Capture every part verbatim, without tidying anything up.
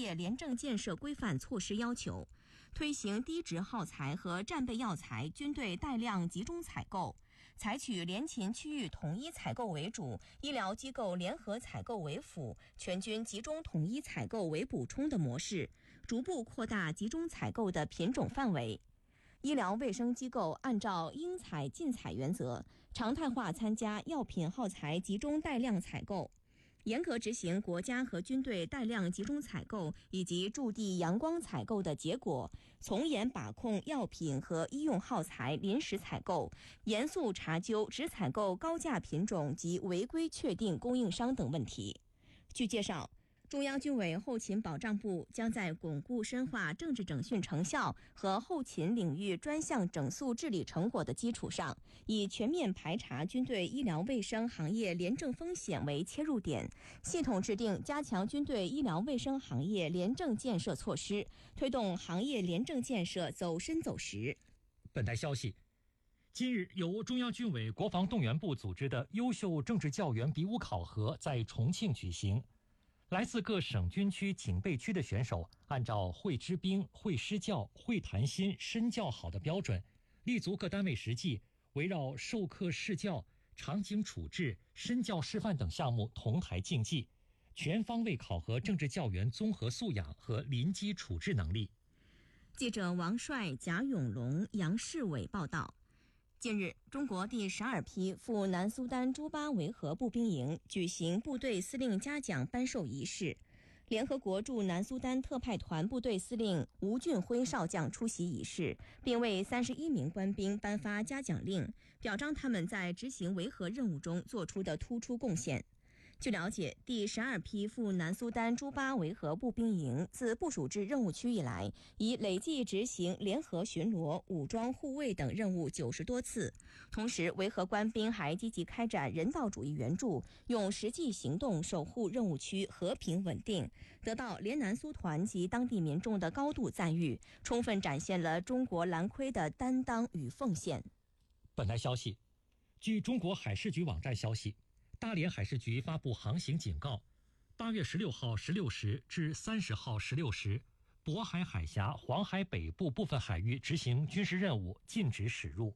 业廉政建设规范措施要求，推行低值耗材和战备药材军队带量集中采购，采取联勤区域统一采购为主，医疗机构联合采购为辅，全军集中统一采购为补充的模式，逐步扩大集中采购的品种范围。医疗卫生机构按照应采尽采原则，常态化参加药品耗材集中带量采购，严格执行国家和军队带量集中采购以及驻地阳光采购的结果，从严把控药品和医用耗材临时采购，严肃查究只采购高价品种及违规确定供应商等问题。据介绍，中央军委后勤保障部将在巩固深化政治整训成效和后勤领域专项整肃治理成果的基础上，以全面排查军队医疗卫生行业廉政风险为切入点，系统制定加强军队医疗卫生行业廉政建设措施，推动行业廉政建设走深走实。 本台消息，今日由中央军委国防动员部组织的优秀政治教员比武考核在重庆举行。来自各省军区警备区的选手，按照会知兵、会施教、会谈心、身教好的标准，立足各单位实际，围绕授课试教、场景处置、身教示范等项目同台竞技，全方位考核政治教员综合素养和临机处置能力。 记者王帅、贾永龙、杨世伟报道。近日，中国第十二批赴南苏丹朱巴维和步兵营举行部队司令嘉奖颁授仪式，联合国驻南苏丹特派团部队司令吴俊辉少将出席仪式，并为三十一名官兵颁发嘉奖令，表彰他们在执行维和任务中做出的突出贡献。据了解，第十二批赴南苏丹朱巴维和步兵营自部署至任务区以来，已累计执行联合巡逻、武装护卫等任务九十多次。同时，维和官兵还积极开展人道主义援助，用实际行动守护任务区和平稳定，得到联南苏团及当地民众的高度赞誉，充分展现了中国蓝盔的担当与奉献。 本台消息，据中国海事局网站消息，大连海事局发布航行警告，八月十六号十六时至三十号十六时，渤海海峡、黄海北部部分海域执行军事任务，禁止驶入。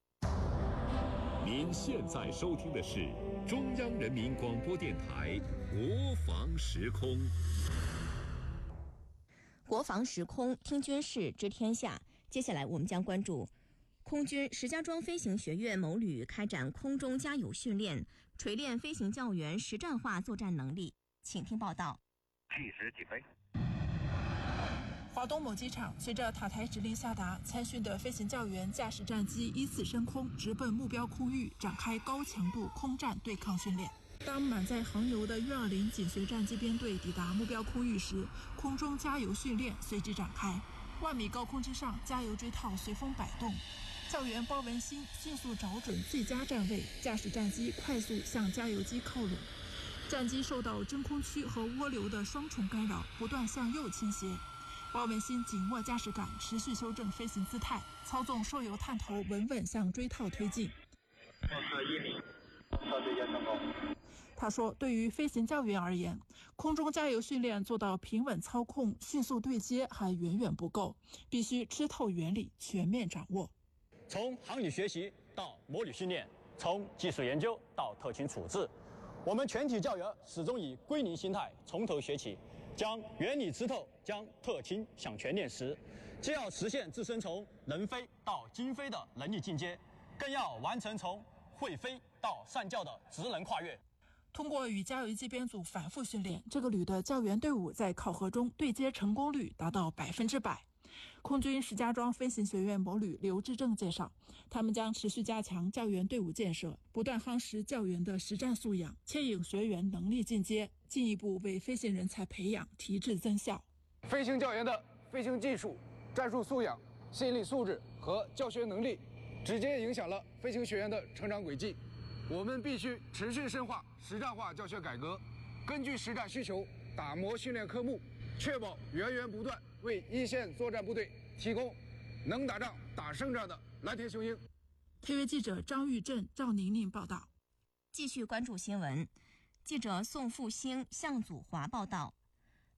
您现在收听的是中央人民广播电台国防时空。 国防时空，听军事知天下。接下来我们将关注空军石家庄飞行学院某旅开展空中加油训练，锤炼飞行教员实战化作战能力。请听报道。 计时起飞。 华东某机场，随着塔台指令下达，参训的飞行教员驾驶战机依次升空，直奔目标空域，展开高强度空战对抗训练。当满载航油的运二零紧随战机编队抵达目标空域时，空中加油训练随之展开。万米高空之上，加油锥套随风摆动，教员包文新迅速找准最佳站位，驾驶战机快速向加油机靠拢。战机受到真空区和涡流的双重干扰，不断向右倾斜。包文新紧握驾驶杆，持续修正飞行姿态，操纵受油探头稳稳向锥套推进。 目测一米，测对接成功。 他说，对于飞行教员而言，空中加油训练做到平稳操控、迅速对接还远远不够，必须吃透原理，全面掌握。 从航理学习到模拟训练，从技术研究到特勤处置，我们全体教员始终以归零心态从头学起，将原理吃透，将特勤想全练实。既要实现自身从能飞到精飞的能力进阶，更要完成从会飞到善教的职能跨越。 通过与加油机编组反复训练，这个旅的教员队伍在考核中对接成功率达到百分之百。空军石家庄飞行学院某旅刘志正介绍，他们将持续加强教员队伍建设，不断夯实教员的实战素养，牵引学员能力进阶，进一步为飞行人才培养提质增效。 飞行教员的飞行技术、战术素养、心理素质和教学能力，直接影响了飞行学员的成长轨迹。我们必须持续深化实战化教学改革，根据实战需求打磨训练科目，确保源源不断为一线作战部队提供能打仗打胜仗的蓝天雄鹰。 特约记者张玉振、赵宁宁报道。 继续关注新闻，记者宋复兴、向祖华报道。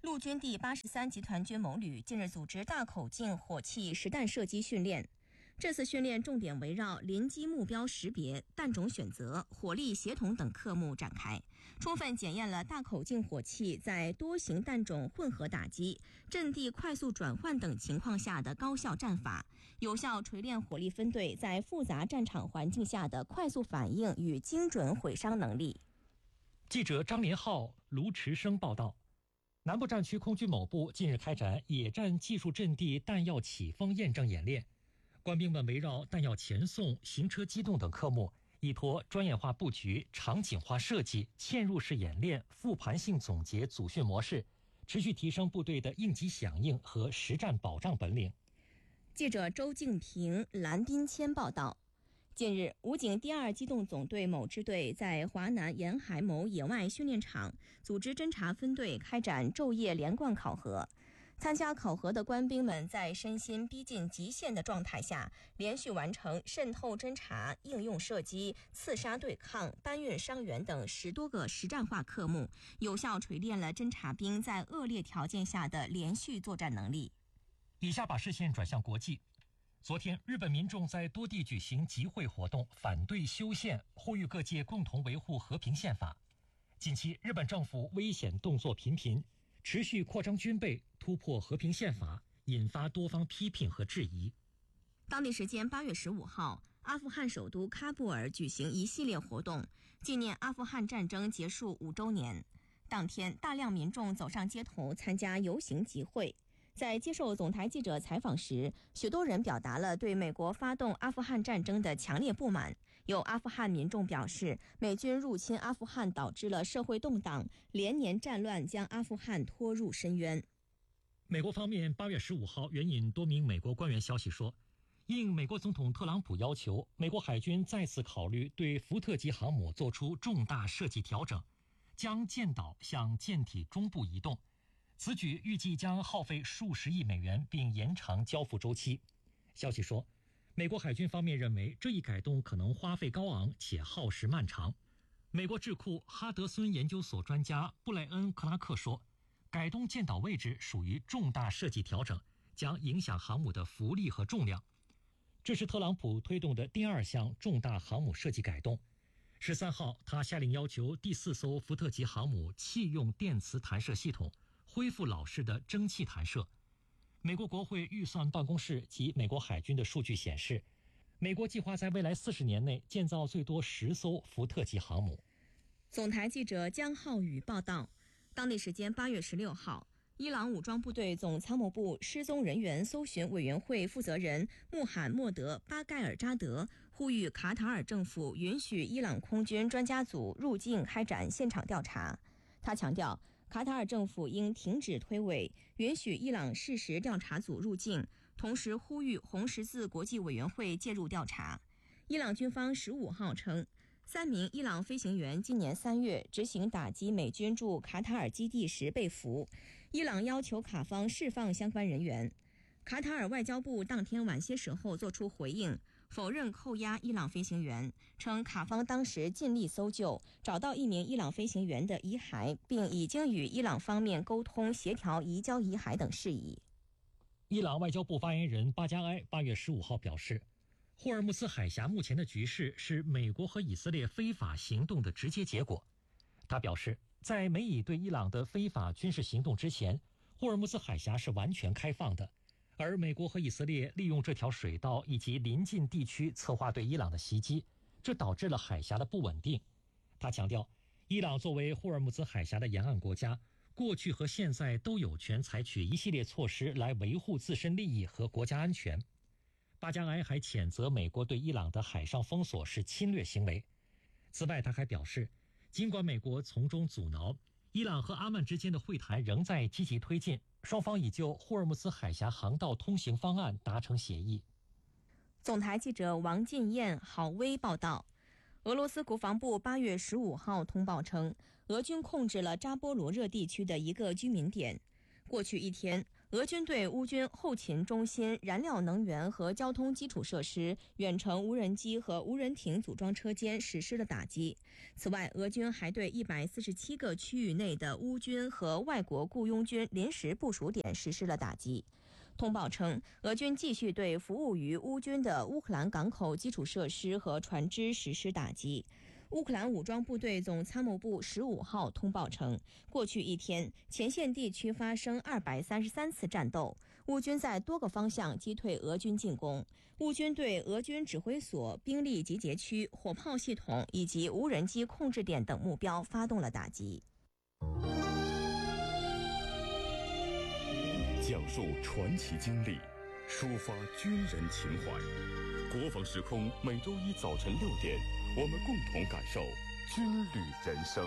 陆军第八十三集团军某旅近日组织大口径火器实弹射击训练。这次训练重点围绕临机目标识别、弹种选择、火力协同等科目展开，充分检验了大口径火器在多型弹种混合打击、阵地快速转换等情况下的高效战法，有效锤炼火力分队在复杂战场环境下的快速反应与精准毁伤能力。 记者张连浩、卢池生报道。南部战区空军某部近日开展野战技术阵地弹药起风验证演练。官兵们围绕弹药前送、行车机动等科目，依托专业化布局、场景化设计、嵌入式演练、复盘性总结组训模式，持续提升部队的应急响应和实战保障本领。 记者周静平、蓝斌谦报道。近日，武警第二机动总队某支队在华南沿海某野外训练场组织侦察分队开展昼夜连贯考核。参加考核的官兵们在身心逼近极限的状态下，连续完成渗透侦察、应用射击、刺杀对抗、搬运伤员等十多个实战化科目，有效锤炼了侦察兵在恶劣条件下的连续作战能力。 以下把视线转向国际。昨天，日本民众在多地举行集会活动，反对修宪，呼吁各界共同维护和平宪法。近期，日本政府危险动作频频，持续扩张军备，突破和平宪法，引发多方批评和质疑。 当地时间八月十五号，阿富汗首都喀布尔举行一系列活动，纪念阿富汗战争结束五周年。当天，大量民众走上街头参加游行集会。在接受总台记者采访时，许多人表达了对美国发动阿富汗战争的强烈不满。有阿富汗民众表示，美军入侵阿富汗导致了社会动荡，连年战乱将阿富汗拖入深渊。 美国方面八月十五号援引多名美国官员消息说，应美国总统特朗普要求，美国海军再次考虑对福特级航母做出重大设计调整，将舰岛向舰体中部移动。此举预计将耗费数十亿美元，并延长交付周期。消息说，美国海军方面认为这一改动可能花费高昂且耗时漫长。美国智库哈德森研究所专家布莱恩·克拉克说，改动舰岛位置属于重大设计调整，将影响航母的浮力和重量。这是特朗普推动的第二项重大航母设计改动。十三号，他下令要求第四艘福特级航母弃用电磁弹射系统，恢复老式的蒸汽弹射。美国国会预算办公室及美国海军的数据显示，美国计划在未来四十年内建造最多十艘福特级航母。 总台记者江浩宇报道，当地时间八月十六号，伊朗武装部队总参谋部失踪人员搜寻委员会负责人穆罕默德·巴盖尔扎德呼吁卡塔尔政府允许伊朗空军专家组入境开展现场调查。他强调，卡塔尔政府应停止推诿，允许伊朗事实调查组入境，同时呼吁红十字国际委员会介入调查。伊朗军方十五号称，三名伊朗飞行员今年三月执行打击美军驻卡塔尔基地时被俘，伊朗要求卡方释放相关人员。卡塔尔外交部当天晚些时候作出回应，否认扣押伊朗飞行员，称卡方当时尽力搜救，找到一名伊朗飞行员的遗骸，并已经与伊朗方面沟通协调移交遗骸等事宜。 伊朗外交部发言人巴加埃八月十五号表示，霍尔木兹海峡目前的局势是美国和以色列非法行动的直接结果。他表示，在美以对伊朗的非法军事行动之前，霍尔木兹海峡是完全开放的，而美国和以色列利用这条水道以及邻近地区策划对伊朗的袭击，这导致了海峡的不稳定。他强调，伊朗作为霍尔木兹海峡的沿岸国家，过去和现在都有权采取一系列措施来维护自身利益和国家安全。巴加埃还谴责美国对伊朗的海上封锁是侵略行为。此外，他还表示，尽管美国从中阻挠，伊朗和阿曼之间的会谈仍在积极推进，双方已就霍尔木兹海峡航道通行方案达成协议。 总台记者王进燕、郝威报道，俄罗斯国防部八月十五号通报称，俄军控制了扎波罗热地区的一个居民点。过去一天， 俄军对乌军后勤中心、燃料能源和交通基础设施、远程无人机和无人艇组装车间实施了打击。此外，俄军还对一百四十七个区域内的乌军和外国雇佣军临时部署点实施了打击。通报称，俄军继续对服务于乌军的乌克兰港口基础设施和船只实施打击。乌克兰武装部队总参谋部十五号通报称，过去一天，前线地区发生二百三十三次战斗，乌军在多个方向击退俄军进攻。乌军对俄军指挥所、兵力集结区、火炮系统以及无人机控制点等目标发动了打击。 讲述传奇经历，抒发军人情怀。国防时空每周一早晨六点，我们共同感受军旅人生。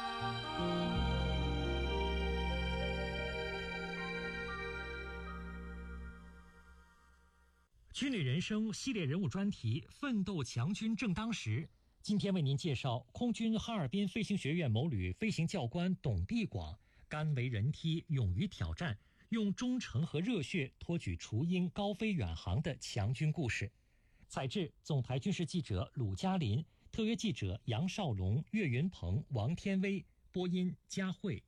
军旅人生系列人物专题，奋斗强军正当时。今天为您介绍空军哈尔滨飞行学院某旅飞行教官董必广，甘为人梯，勇于挑战，用忠诚和热血托举雏鹰高飞远航的强军故事。采制总台军事记者鲁嘉林，特约记者杨少龙、岳云鹏、王天威，播音佳慧。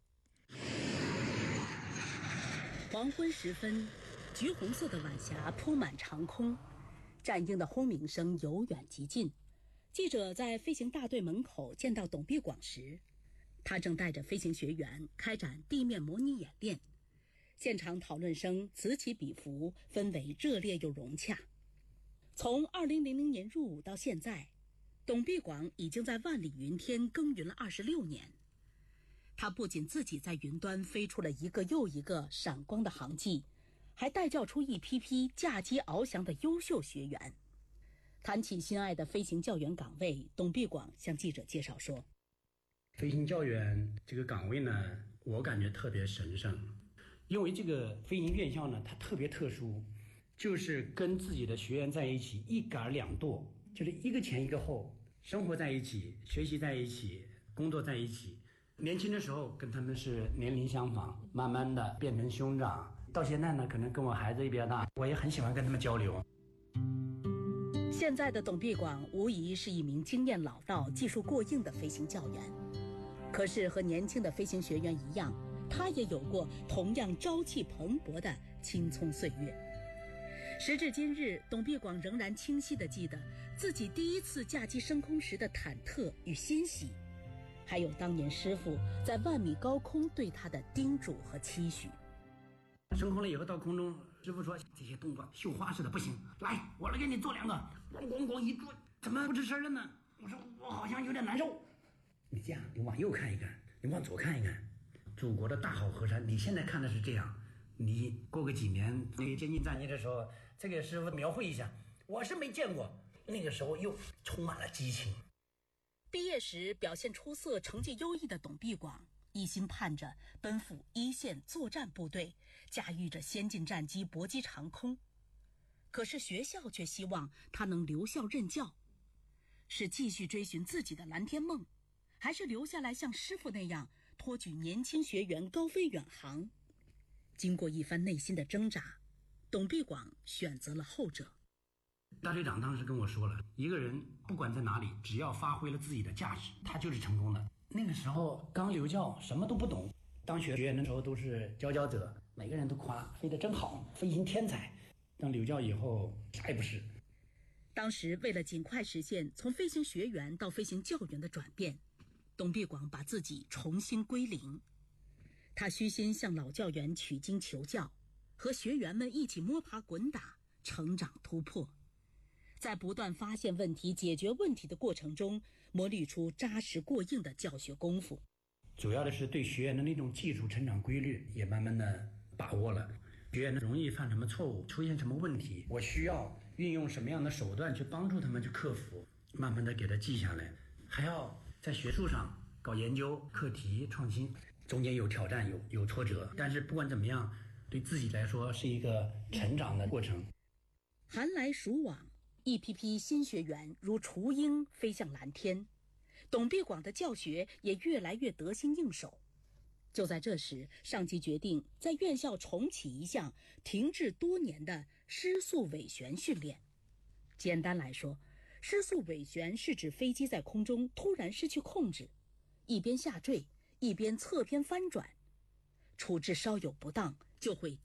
黄昏时分，橘红色的晚霞铺满长空，战鹰的轰鸣声由远及近。记者在飞行大队门口见到董必广时，他正带着飞行学员开展地面模拟演练，现场讨论声此起彼伏，氛围热烈又融洽。从二零零零年入伍到现在，董必广已经在万里云天耕耘了二十六年。他不仅自己在云端飞出了一个又一个闪光的航迹，还带教出一批批驾机翱翔的优秀学员。谈起心爱的飞行教员岗位，董必广向记者介绍说： 飞行教员这个岗位呢，我感觉特别神圣，因为这个飞行院校呢，它特别特殊，就是跟自己的学员在一起，一杆两舵，就是一个前一个后，生活在一起，学习在一起，工作在一起。年轻的时候跟他们是年龄相仿，慢慢的变成兄长，到现在呢，可能跟我孩子也比较大，我也很喜欢跟他们交流。 现在的董必广无疑是一名经验老道、技术过硬的飞行教员，可是和年轻的飞行学员一样，他也有过同样朝气蓬勃的青葱岁月。时至今日，董必广仍然清晰地记得自己第一次驾机升空时的忐忑与欣喜，还有当年师傅在万米高空对他的叮嘱和期许。 升空了以后到空中，师傅说这些动作绣花似的不行，来，我来给你做两个，咣咣咣一做，怎么不吱声了呢？我说我好像有点难受。你这样，你往右看一看，你往左看一看，祖国的大好河山，你现在看的是这样，你过个几年你接近战机的时候，这个师傅描绘一下，我是没见过，那个时候又充满了激情。 毕业时表现出色、成绩优异的董必广，一心盼着奔赴一线作战部队，驾驭着先进战机搏击长空。可是学校却希望他能留校任教，是继续追寻自己的蓝天梦，还是留下来像师傅那样托举年轻学员高飞远航？经过一番内心的挣扎，董必广选择了后者。 大队长当时跟我说了，一个人不管在哪里，只要发挥了自己的价值，他就是成功的。那个时候刚留教，什么都不懂，当学员的时候都是佼佼者，每个人都夸飞得真好，飞行天才。当留教以后，啥也不是。 当时为了尽快实现从飞行学员到飞行教员的转变，董必广把自己重新归零。他虚心向老教员取经求教，和学员们一起摸爬滚打，成长突破。在不断发现问题、解决问题的过程中，磨砺出扎实过硬的教学功夫。 主要的是对学员的那种技术成长规律也慢慢的把握了。学员容易犯什么错误，出现什么问题，我需要运用什么样的手段去帮助他们去克服，慢慢的给他记下来。还要在学术上搞研究、课题创新，中间有挑战，有有挫折，但是不管怎么样，对自己来说是一个成长的过程。 寒来暑往，一批批新学员如雏鹰飞向蓝天，董必广的教学也越来越得心应手。 就在这时，上级决定在院校重启一项停滞多年的失速尾旋训练。简单来说，失速尾旋是指飞机在空中突然失去控制，一边下坠，一边侧偏翻转，处置稍有不当就会